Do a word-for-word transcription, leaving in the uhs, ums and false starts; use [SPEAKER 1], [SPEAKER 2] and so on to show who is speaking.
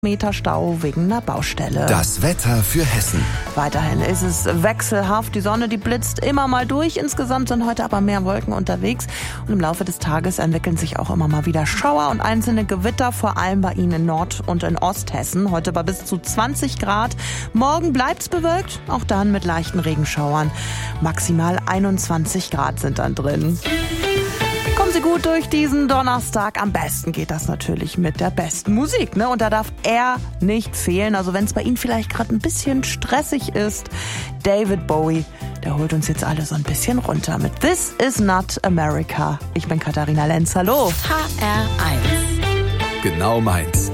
[SPEAKER 1] Meter Stau wegen einer Baustelle.
[SPEAKER 2] Das Wetter für Hessen.
[SPEAKER 1] Weiterhin ist es wechselhaft. Die Sonne, die blitzt immer mal durch. Insgesamt sind heute aber mehr Wolken unterwegs. Und im Laufe des Tages entwickeln sich auch immer mal wieder Schauer und einzelne Gewitter, vor allem bei Ihnen in Nord- und in Osthessen. Heute bei bis zu zwanzig Grad. Morgen bleibt's bewölkt, auch dann mit leichten Regenschauern. Maximal einundzwanzig Grad sind dann drin. Kommen Sie gut durch diesen Donnerstag. Am besten geht das natürlich mit der besten Musik, ne? Und da darf er nicht fehlen. Also wenn es bei Ihnen vielleicht gerade ein bisschen stressig ist, David Bowie, der holt uns jetzt alle so ein bisschen runter mit This Is Not America. Ich bin Katharina Lenz. Hallo.
[SPEAKER 3] H R eins.
[SPEAKER 2] Genau meins.